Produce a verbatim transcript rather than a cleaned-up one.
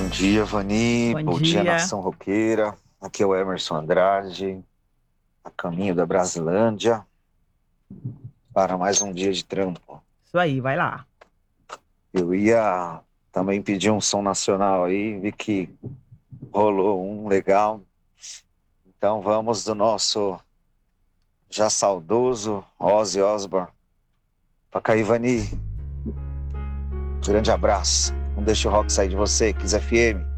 Bom dia, Vani. Bom Bom dia, dia. nação roqueira. Aqui é o Emerson Andrade, a caminho da Brasilândia, para mais um dia de trampo. Isso aí, vai lá. Eu ia também pedir um som nacional aí, vi que rolou um legal. Então vamos do nosso já saudoso Ozzy Osbourne. Toca aí, Vani. Grande abraço. Não deixe o rock sair de você, Kiss F M.